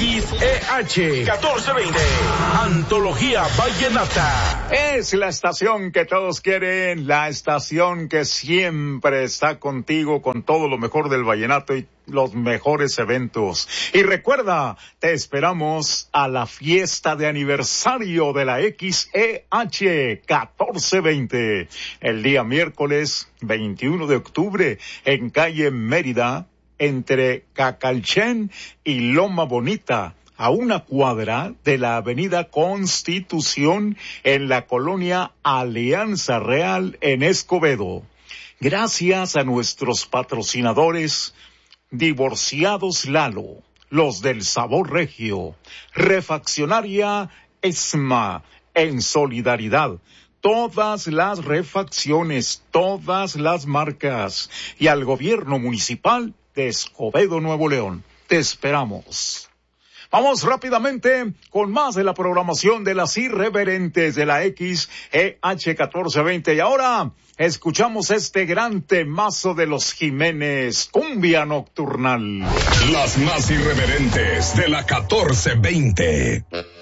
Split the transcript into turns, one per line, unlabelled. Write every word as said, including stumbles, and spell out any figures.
X E H catorce veinte. Antología Vallenata.
Es la estación que todos quieren, la estación que siempre está contigo con todo lo mejor del vallenato y los mejores eventos. Y recuerda, te esperamos a la fiesta de aniversario de la X E H catorce veinte, el día miércoles veintiuno de octubre, en calle Mérida, entre Cacalchen y Loma Bonita, a una cuadra de la avenida Constitución, en la colonia Alianza Real, en Escobedo. Gracias a nuestros patrocinadores: Divorciados Lalo, los del sabor regio, Refaccionaria ESMA, en solidaridad, todas las refacciones, todas las marcas, y al gobierno municipal de Escobedo, Nuevo León. Te esperamos. Vamos rápidamente con más de la programación de las irreverentes de la X E H catorce veinte. Y ahora escuchamos este gran temazo de los Jiménez, Cumbia Nocturnal.
Las más irreverentes de la catorce veinte.